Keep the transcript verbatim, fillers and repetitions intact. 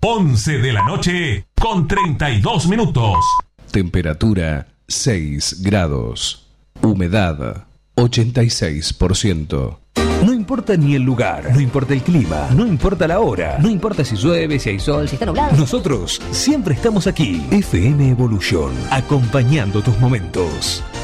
once de la noche con treinta y dos minutos. Temperatura seis grados. Humedad ochenta y seis por ciento. No importa ni el lugar, no importa el clima, no importa la hora, no importa si llueve, si hay sol, si está nublado. Nosotros siempre estamos aquí. F M Evolution, acompañando tus momentos.